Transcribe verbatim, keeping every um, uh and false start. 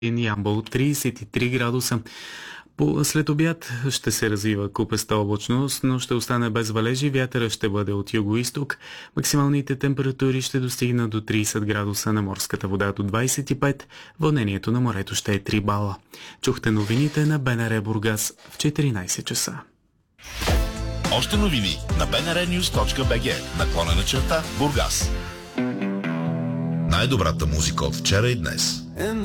Ямбол тридесет и три градуса. По след обяд ще се развива купеста облачност, но ще остане без валежи. Вятъра ще бъде от юго-исток. Максималните температури ще достигнат до тридесет градуса, на морската вода до двадесет и пет. Вълнението на морето ще е три бала. Чухте новините на БНР Бургас в четиринадесет часа. Още новини на би ен ар нюз точка би джи, наклонена черта Бургас. Най-добрата музика от вчера и днес.